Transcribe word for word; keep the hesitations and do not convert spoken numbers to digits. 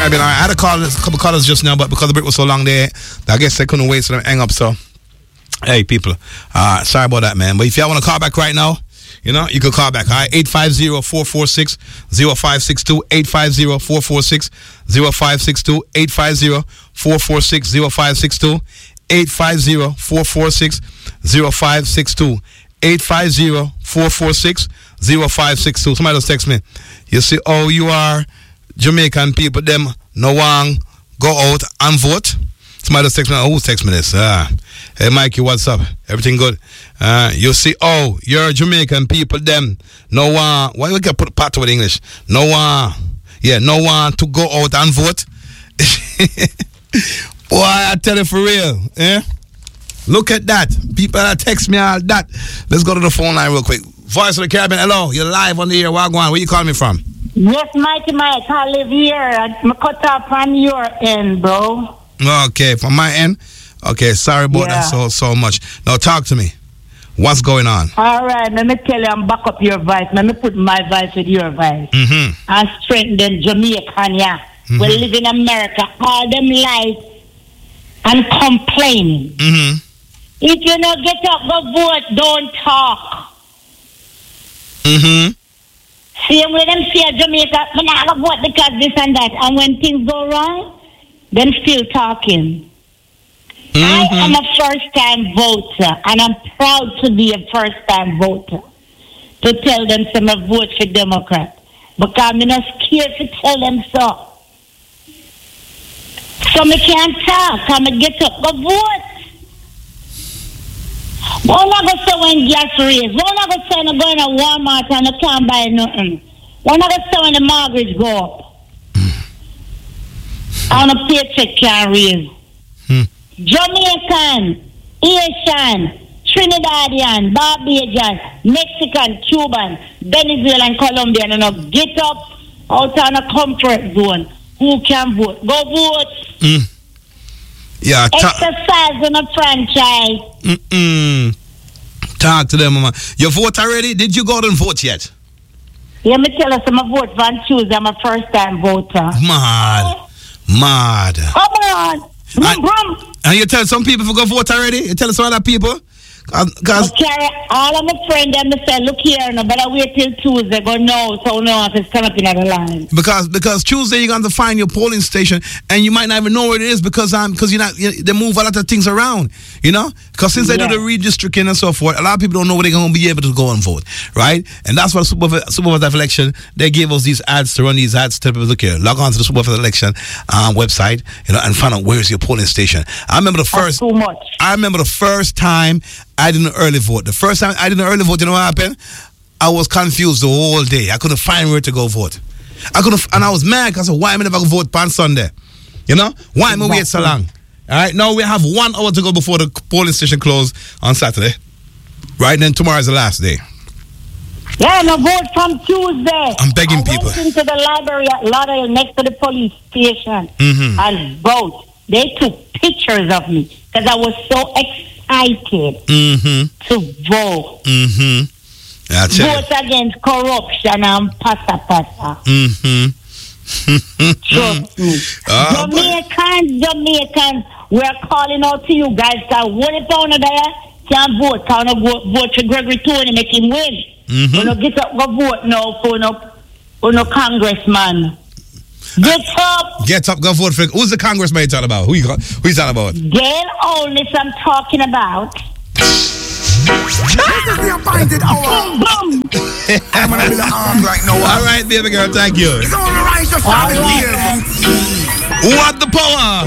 Caribbean. I had a call, a couple callers just now, but because the break was so long there, I guess they couldn't wait, so they hang up. So, hey, people, uh, sorry about that, man. But if y'all want to call back right now, you know, you can call back. All right, eight five zero, four four six, zero five six two, eight five zero, four four six, zero five six two, eight five zero, four four six, zero five six two, eight five zero, four four six, zero five six two, eight five zero, four four six, zero five six two. Somebody just text me. You see, oh, you are Jamaican people, them no one go out and vote. Somebody just text me. Oh, who's text me this? Ah. Hey, Mikey, what's up? Everything good? Uh, you see, oh, you're Jamaican people, them. No one, why we can put part with English? No one, yeah, no one to go out and vote. Boy, I tell you for real, eh? Look at that. People that text me all that. Let's go to the phone line real quick. Voice of the Caribbean, hello, you're live on the air. Wagwan, where you calling me from? Yes, Mikey Mike, I live here. I'm cut off on your end, bro. Okay, from my end? Okay, sorry about yeah. that so so much. Now talk to me. What's going on? All right, let me tell you, I'm back up your voice. Let me put my voice with your voice. Mm-hmm. And strengthen Jamaican, yeah. Mm-hmm. We live in America, all them lies and complaining. Mm-hmm. If you don't get up, go vote, don't talk. Mm-hmm. See, when them say Jamaica, I'm not going to vote because this and that. And when things go wrong, then still talking. Mm-hmm. I am a first-time voter, and I'm proud to be a first-time voter. To tell them some of vote for Democrat. Because I'm not scared to tell them so. So I can't talk. I'm going to get up, go vote. Why not go say when gas raise? Why not go say I'm going to Walmart and I can't buy nothing? Why not go say when the mortgage go up? And a paycheck can't raise. Hmm. Jamaican, Asian, Trinidadian, Barbadian, Mexican, Cuban, Venezuelan, Colombian, and you know, get up out of a comfort zone. Who can vote? Go vote. Mm. Yeah, ta- exercise on a franchise. Mm-mm. Talk to them, mama. You vote already? Did you go out and vote yet? Let me tell us, I'm a vote for Tuesday. I'm a first-time voter. Mad. Mad. Come on. And, and you tell some people to go vote already? You tell some other people? Cause carry all of my friends and they say, look here, no better wait till Tuesday. Go no, so no, if it's coming up in the line. Because because Tuesday you're going to find your polling station and you might not even know where it is because um because you're not you, they move a lot of things around, you know. Because since they yeah. do the redistricting and so forth, a lot of people don't know where they're going to be able to go and vote, right? And that's why Supervisor Supervisor election they gave us these ads to run these ads to people. Look here, log on to the Supervisor election um, website, you know, and find out where is your polling station. I remember the first. That's too much. I remember the first time I didn't early vote. The first time I didn't early vote, you know what happened? I was confused the whole day. I couldn't find where to go vote. I couldn't, and I was mad because why am I never vote on Sunday? You know, why am I wait so long? All right, now we have one hour to go before the polling station close on Saturday. Right, and then tomorrow is the last day. Yeah, no vote from Tuesday. I'm begging I people. I went into the library at Lauderdale next to the police station mm-hmm. and vote. They took pictures of me because I was so excited mm-hmm. to vote. Mm-hmm. That's vote it. against corruption and pasta pasta. Mm-hmm. Trust me. Oh, Jamaicans, Jamaicans, we're calling out to you guys that what if on there can't vote, can't vote, vote for Gregory Tony, make him win. Mm-hmm. You know, get up, go vote now for no, for no congressman. Get up. Get up, go vote for. Who's the congressman you talking about? Who you who you talking about? Gail Olness, I'm talking about. This is the appointed hour. Boom, boom. I'm gonna be the arm right now. All right, baby girl, thank you. It's all right, just all right. What the power?